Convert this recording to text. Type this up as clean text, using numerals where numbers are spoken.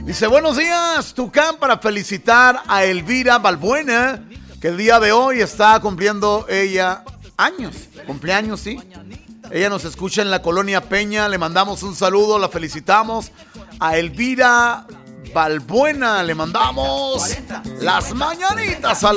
Dice, buenos días, Tucán, para felicitar a Elvira Balbuena, que el día de hoy está cumpliendo ella años, cumpleaños, sí. Ella nos escucha en la Colonia Peña, le mandamos un saludo, la felicitamos. A Elvira Balbuena le mandamos las mañanitas.